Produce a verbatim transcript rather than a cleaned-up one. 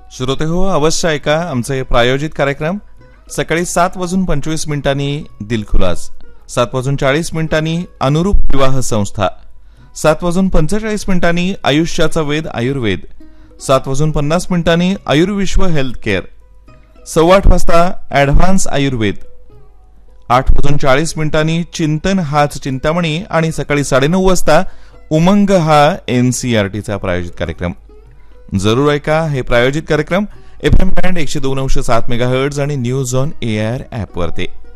श्रोते हो, अवश्य ऐका आमचे प्रायोजित कार्यक्रम. सकाळी सात वाजून पंचवीस मिनिटांनी दिलखुलास, सात वाजून चाळीस मिनिटांनी अनुरूप विवाह संस्था, सात वाजून पंचेचाळीस मिनिटांनी आयुष्याचा वेद आयुर्वेद, सात वाजून पन्नास मिनिटांनी आयुर्विश्व हेल्थ केअर, सव्वा आठ वाजता ऍडव्हान्स आयुर्वेद, आठ वाजून चाळीस मिनिटांनी चिंतन हाच चिंतामणी आणि सकाळी साडेनऊ वाजता उमंग हा एनसीआरटीचा प्रायोजित कार्यक्रम. जरूर ऐका हे प्रायोजित कार्यक्रम एफ एम बँड एकशे दोन अंश सात मेगाहर्ट्झ आणि न्यूज ऑन एआर ऍप वरती.